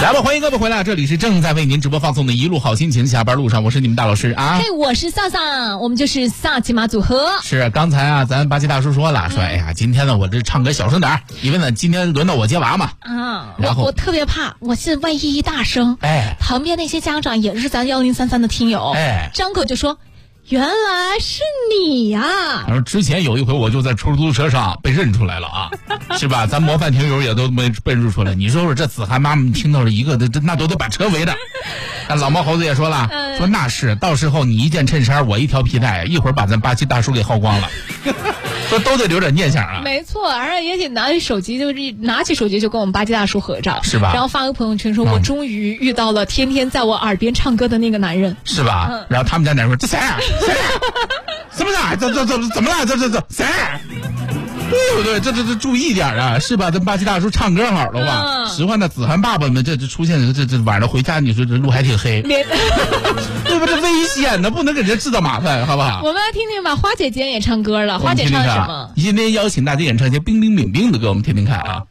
来吧，欢迎各位回来，这里是正在为您直播放送的一路好心情，下班路上，我是你们大老师啊。 嘿，我是萨萨，我们就是萨琪玛组合。 是，刚才啊，咱巴西大叔说了，说哎呀，今天呢，我这唱歌小声点，因为呢，今天轮到我接娃嘛。 啊， 然后我特别怕，我现在万一一大声， 哎， 旁边那些家长也是咱1033的听友， 哎， 张口就说。原来是你呀！ 然后之前有一回我就在出租车上被认出来了啊，是吧？咱模范听友也都没被认出来。你说说这子涵妈妈听到了一个的，那都得把车围着。但老毛猴子也说了，说那是到时候你一件衬衫，我一条皮带，一会儿把咱巴西大叔给薅光了。说都得留点念想啊。 没错，而且也得拿起手机，就是拿起手机就跟我们巴西大叔合照， 是吧？ 然后发个朋友圈说，我终于遇到了天天在我耳边唱歌的那个男人， 是吧？然后他们家男人说这谁啊？谁？什么人？怎么了？这谁？对不对？这注意点啊，是吧？咱巴西大叔唱歌好了吧？实话，那子涵爸爸们这出现这晚上回家，你说这路还挺黑，对吧？这危险的，不能给人制造麻烦，好不好？ 我们来听听吧，花姐今天也唱歌了，花姐唱什么？ 今天邀请大家演唱一些冰冰冰冰的歌，我们听听看啊。